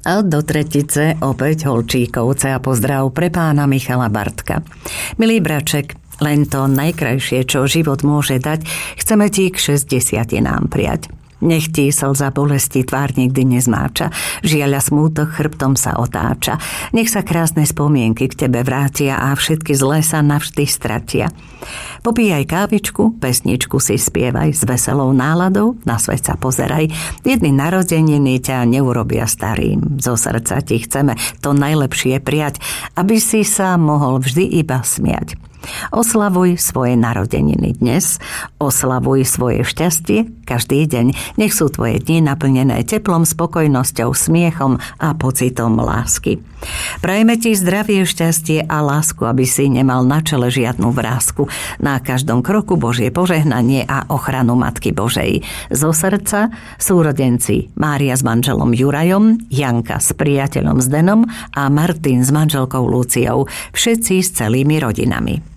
A do tretice opäť Holčíkovce a pozdrav pre pána Michala Bartka. Milý braček, len to najkrajšie, čo život môže dať, chceme ti k 60-tinám prijať. Nech ti slza bolesti tvár nikdy nezmáča, žiaľ a smútok chrbtom sa otáča. Nech sa krásne spomienky k tebe vrátia a všetky zlé sa navždy stratia. Popíjaj kávičku, pesničku si spievaj, s veselou náladou na svet sa pozeraj. Jedny narodeniny ťa neurobia starým. Zo srdca ti chceme to najlepšie prijať, aby si sa mohol vždy iba smiať. Oslavuj svoje narodeniny dnes, oslavuj svoje šťastie každý deň. Nech sú tvoje dni naplnené teplom, spokojnosťou, smiechom a pocitom lásky. Prajeme ti zdravie, šťastie a lásku, aby si nemal na čele žiadnu vrásku. Na každom kroku Božie požehnanie a ochranu Matky Božej. Zo srdca súrodenci Mária s manželom Jurajom, Janka s priateľom Zdenom a Martin s manželkou Luciou. Všetci s celými rodinami.